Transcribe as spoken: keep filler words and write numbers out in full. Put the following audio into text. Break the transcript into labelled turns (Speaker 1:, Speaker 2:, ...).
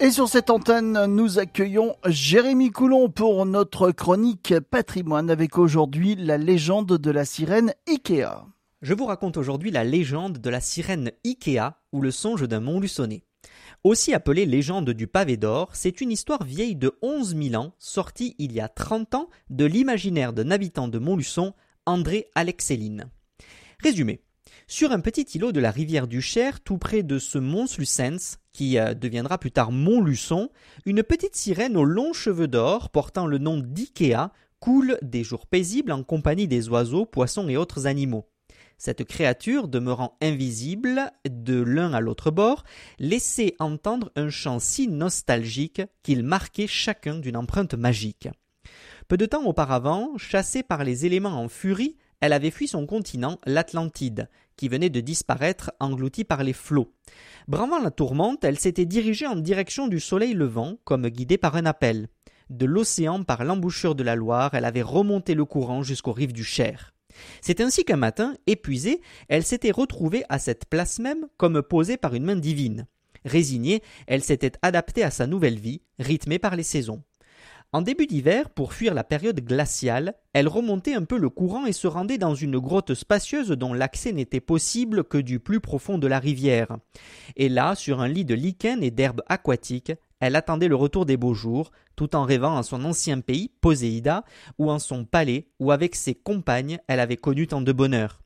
Speaker 1: Et sur cette antenne, nous accueillons Jérémy Coulon pour notre chronique patrimoine avec aujourd'hui la légende de la sirène Ikea.
Speaker 2: Je vous raconte aujourd'hui la légende de la sirène Ikea ou le songe d'un Montluçonais. Aussi appelée légende du pavé d'or, c'est une histoire vieille de onze mille ans, sortie il y a trente ans de l'imaginaire d'un habitant de Montluçon, André Alexeline. Résumé. Sur un petit îlot de la rivière du Cher, tout près de ce Mons-Lucens, qui euh, deviendra plus tard Montluçon, une petite sirène aux longs cheveux d'or, portant le nom d'Ikea, coule des jours paisibles en compagnie des oiseaux, poissons et autres animaux. Cette créature, demeurant invisible de l'un à l'autre bord, laissait entendre un chant si nostalgique qu'il marquait chacun d'une empreinte magique. Peu de temps auparavant, chassée par les éléments en furie, elle avait fui son continent, l'Atlantide, qui venait de disparaître englouti par les flots. Bravant la tourmente, elle s'était dirigée en direction du soleil levant, comme guidée par un appel. De l'océan par l'embouchure de la Loire, elle avait remonté le courant jusqu'aux rives du Cher. C'est ainsi qu'un matin, épuisée, elle s'était retrouvée à cette place même comme posée par une main divine. Résignée, elle s'était adaptée à sa nouvelle vie, rythmée par les saisons. En début d'hiver, pour fuir la période glaciale, elle remontait un peu le courant et se rendait dans une grotte spacieuse dont l'accès n'était possible que du plus profond de la rivière. Et là, sur un lit de lichen et d'herbes aquatiques, elle attendait le retour des beaux jours, tout en rêvant à son ancien pays, Poséida, ou en son palais, où avec ses compagnes, elle avait connu tant de bonheur.